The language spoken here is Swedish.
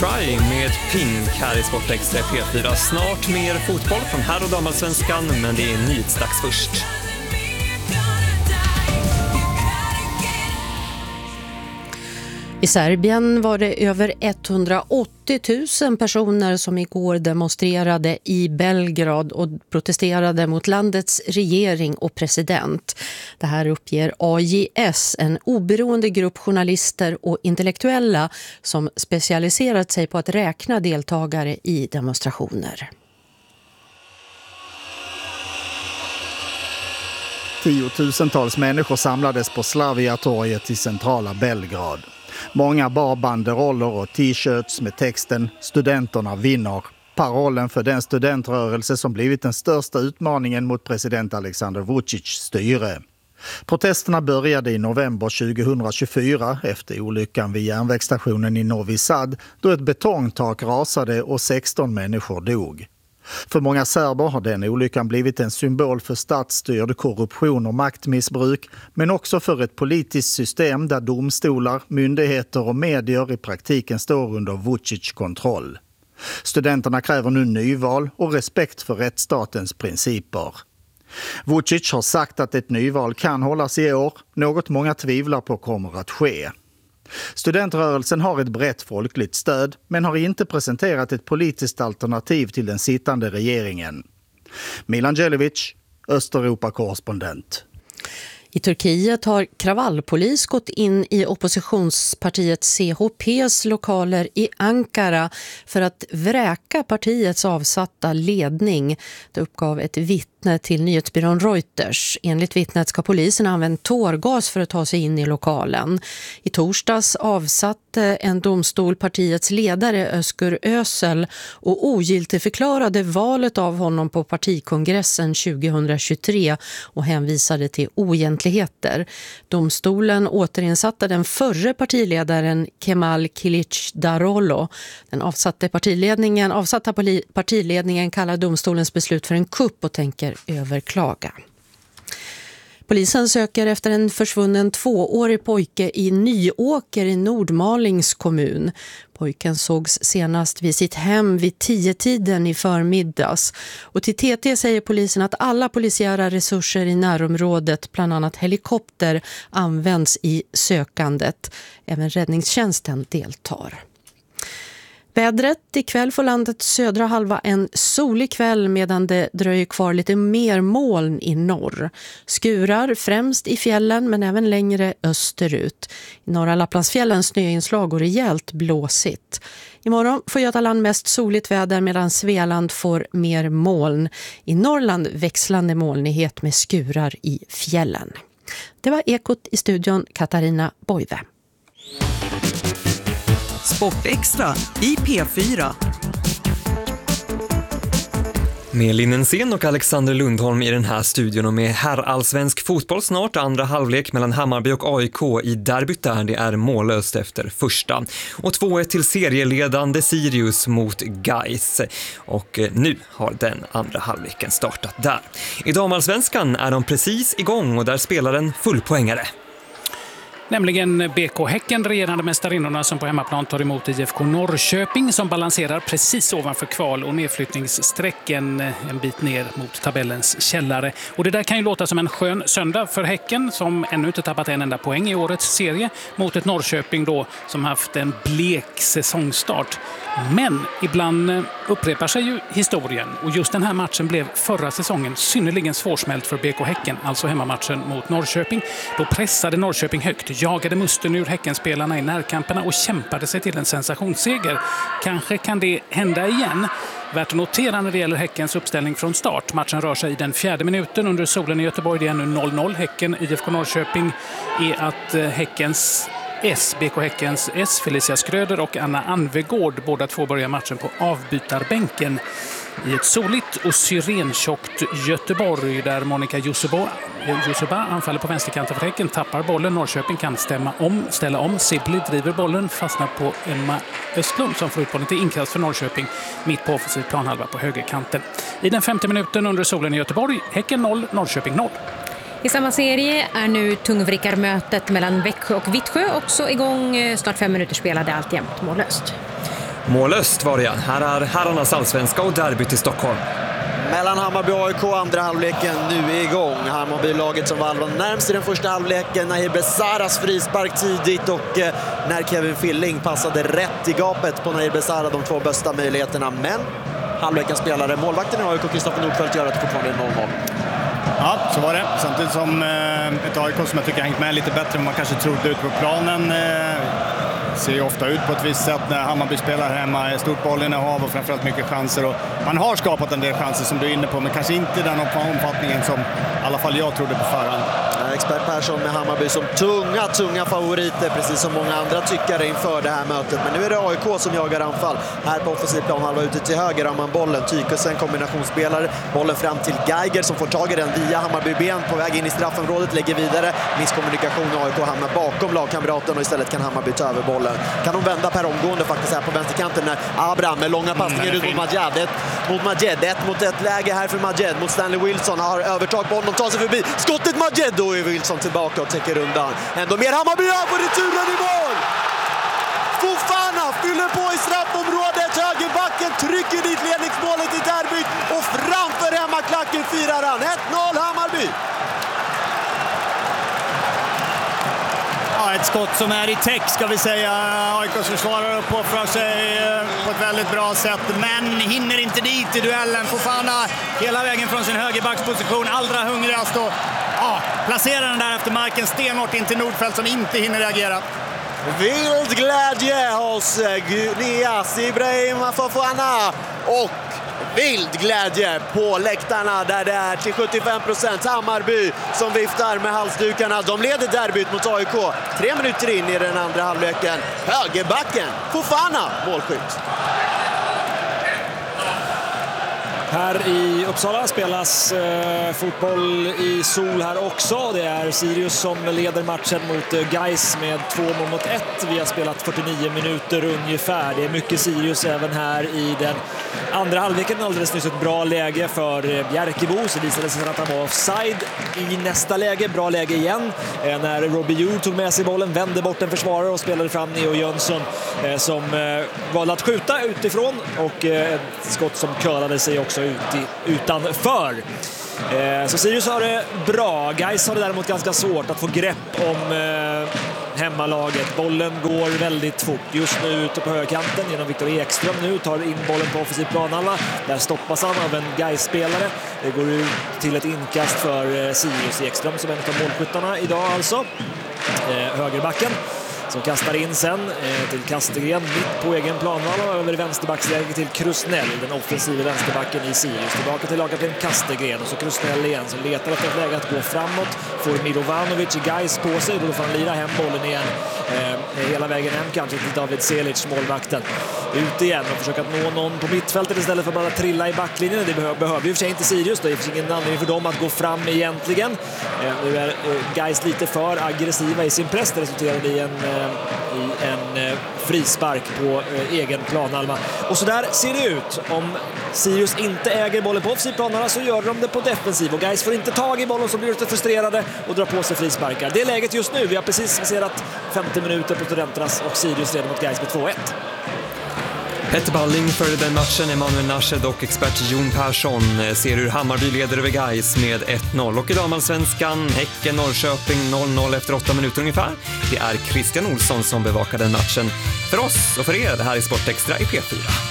Try med Pink här i Sportextra P4. Snart mer fotboll från herr- och damallsvenskan, men det är nyhetsdags först. I Serbien var det över 180 000 personer som igår demonstrerade i Belgrad och protesterade mot landets regering och president. Det här uppger AJS, en oberoende grupp journalister och intellektuella som specialiserat sig på att räkna deltagare i demonstrationer. Tiotusentals människor samlades på Slavia-torget i centrala Belgrad. Många bar banderoller och t-shirts med texten "Studenterna vinner", parollen för den studentrörelse som blivit den största utmaningen mot president Aleksandar Vučić styre. Protesterna började i november 2024 efter olyckan vid järnvägsstationen i Novi Sad, då ett betongtak rasade och 16 människor dog. För många serber har den olyckan blivit en symbol för statsstyrd korruption och maktmissbruk, men också för ett politiskt system där domstolar, myndigheter och medier i praktiken står under Vučić kontroll. Studenterna kräver nu nyval och respekt för rättsstatens principer. Vučić har sagt att ett nyval kan hållas i år, något många tvivlar på kommer att ske. Studentrörelsen har ett brett folkligt stöd, men har inte presenterat ett politiskt alternativ till den sittande regeringen. Milan Djelic, Östeuropa-korrespondent. I Turkiet har kravallpolis gått in i oppositionspartiet CHPs lokaler i Ankara för att vräka partiets avsatta ledning. Det uppgav ett vittne till nyhetsbyrån Reuters. Enligt vittnet ska polisen använt tårgas för att ta sig in i lokalen. I torsdags avsatte en domstol partiets ledare Özgür Özel och ogiltigförklarade valet av honom på partikongressen 2023 och hänvisade till oegentligheter. Domstolen återinsatte den förre partiledaren Kemal Kılıçdaroğlu. Den avsatta partiledningen kallar domstolens beslut för en kupp och tänker överklaga. Polisen söker efter en försvunnen 2-årig pojke i Nyåker i Nordmalings kommun. Pojken sågs senast vid sitt hem vid 10-tiden i förmiddags. Och till TT säger polisen att alla polisiära resurser i närområdet, bland annat helikopter, används i sökandet. Även räddningstjänsten deltar. Vädret: ikväll får landets södra halva en solig kväll medan det dröjer kvar lite mer moln i norr. Skurar främst i fjällen men även längre österut. I norra Lapplandsfjällen snöinslag och rejält blåsigt. Imorgon får Götaland mest soligt väder medan Svealand får mer moln. I Norrland växlande molnighet med skurar i fjällen. Det var Ekot i studion, Katarina Boive. Sportextra i P4. Med Linnensén och Alexander Lundholm i den här studion och med herrallsvensk fotboll snart. Andra halvlek mellan Hammarby och AIK i derbyt där det är mållöst efter första. Och 2-1 till serieledande Sirius mot Gais. Och nu har den andra halvleken startat där. I damallsvenskan är de precis igång och där spelar en fullpoängare. Nämligen BK Häcken, regerande mästarinnorna, som på hemmaplan tar emot IFK Norrköping som balanserar precis ovanför kval- och nedflyttningssträcken en bit ner mot tabellens källare. Och det där kan ju låta som en skön söndag för Häcken som ännu inte tappat en enda poäng i årets serie mot ett Norrköping då som haft en blek säsongstart. Men ibland upprepar sig ju historien och just den här matchen blev förra säsongen synnerligen svårsmält för BK Häcken, alltså hemmamatchen mot Norrköping. Då pressade Norrköping högt, jagade musten ur Häckenspelarna i närkamperna och kämpade sig till en sensationsseger. Kanske kan det hända igen. Värt att notera när det gäller Häckens uppställning från start. Matchen rör sig i den 4:e minuten under solen i Göteborg. Det är nu 0-0. Häcken, IFK Norrköping är att Häckens BK Häckens Felicia Skröder och Anna Anvegård båda två börjar matchen på avbytarbänken i ett soligt och syrentjockt Göteborg där Monica Jussuba anfaller på vänsterkanten för Häcken, tappar bollen. Norrköping kan ställa om. Sibley driver bollen, fastnar på Emma Östlund som får ut bollen till inkast för Norrköping mitt på offensiv planhalva på högerkanten. I den 5:e minuten under solen i Göteborg, Häcken 0, Norrköping 0. I samma serie är nu tungvrickarmötet mellan Växjö och Vittsjö också igång. Snart 5 minuter spelade alltjämt mållöst. Målöst var det. Här är herrarnas allsvenska och derbyt i Stockholm. Mellan Hammarby och AIK, andra halvleken nu är igång. Hammarby-laget som var allra närmst i den första halvleken. Nahir Besaras frispark tidigt och när Kevin Filling passade rätt i gapet på Nahir Besara, de två bästa möjligheterna. Men halvlekens spelare, målvakten i AIK, Kristoffer Nordfeldt, gör att det fortfarande är 0-0. Ja, så var det. Samtidigt som ett AIK som jag tycker har hängt med lite bättre än man kanske trodde ut på planen. Ser ju ofta ut på ett visst sätt när Hammarby spelar hemma. Stort bollinnehav och framförallt mycket chanser. Och man har skapat en del chanser som du är inne på, men kanske inte den omfattningen som i alla fall jag trodde på förhand. Expert Persson med Hammarby som tunga favoriter, precis som många andra tyckare inför det här mötet. Men nu är det AIK som jagar anfall. Här på offensiv plan, halva ute till höger har man bollen. Tykusen, kombinationsspelare. Bollen fram till Geiger som får tag i den via Hammarby-ben på väg in i straffområdet, lägger vidare. Misskommunikation, AIK hamnar bakom lagkamraten och istället kan Hammarby ta över bollen. Kan de vända per omgående faktiskt här på vänsterkanten när Abraham med långa passningar ut mot Majed. Ett mot ett läge här för Majed mot Stanley Wilson. Har övertag på honom, tar sig förbi. Skottet Majed, då är Wilson tillbaka och täcker undan. Ändå mer Hammarby på returen i mål! Fofana fyller på i straffområdet. Högerbacken trycker dit ledningsmålet i derbyt och framför hemmaklacken firar han. 1-0 Hammarby! Ett skott som är i text ska vi säga. AIKs försvarare uppåt sig på ett väldigt bra sätt, men hinner inte dit i duellen. Fofana hela vägen från sin högerbacksposition, allra hungrigast och placerar den där efter marken stenhårt in till Nordfeldt som inte hinner reagera. Vild glädje hos Nias Ibrahim Fofana och vild glädje på läktarna där det är till 75% Hammarby som viftar med halsdukarna. De leder derbyt mot AIK 3 minuter in i den andra halvleken. Högerbacken, Fofana, målskytt. Här i Uppsala spelas fotboll i sol här också. Det är Sirius som leder matchen mot Gais med 2-1. Vi har spelat 49 minuter ungefär. Det är mycket Sirius även här i den andra halvleken. Alldeles nyss ett bra läge för Bjärkebo. Så visade sig att han var offside i nästa läge. Bra läge igen när Robbie Yu tog med sig bollen, vände bort en försvarare och spelade fram Neo Jönsson som valde att skjuta utifrån och ett skott som curlade sig också utanför. Så Sirius har det bra. Gais har det däremot ganska svårt att få grepp om hemmalaget. Bollen går väldigt fort just nu ute på högerkanten genom Viktor Ekström. Nu tar in bollen på offensiv planhalva. Där stoppas han av en Gais-spelare. Det går ut till ett inkast för Sirius. Ekström som är en av målskyttarna idag alltså. Högerbacken som kastar in sen till Kastegren mitt på egen planval och över vänsterbacksläge till Krusnell, den offensiva vänsterbacken i Sirius. Tillbaka till lagkapten Kastegren och så Krusnell igen som letar efter ett läge att gå framåt. Får Milovanovic i Gais på sig, då får han lira hem bollen igen hela vägen hem kanske till David Selic, målvakten. Ut igen och försöka nå någon på mittfältet istället för att bara trilla i backlinjen. Det behöver ju för sig inte Sirius, det finns ingen anledning för dem att gå fram egentligen. Nu är Gais lite för aggressiva i sin press. Det resulterar i en frispark på egen planhalva. Och så där ser det ut. Om Sirius inte äger bollen på offensiv planhalva så gör de det på defensiv. Och Gais får inte tag i bollen så blir lite frustrerade och drar på sig frisparkar. Det är läget just nu. Vi har precis passerat 50 minuter på Studenternas och Sirius leder mot Gais med 2-1. Petter Balling följde den matchen. Emanuel Narshed och expert Jon Persson ser hur Hammarby leder över Gais med 1-0. Och i damallsvenskan Häcken Norrköping 0-0 efter 8 minuter ungefär. Det är Christian Olsson som bevakar den matchen för oss och för er. Det här är Sport Extra i P4.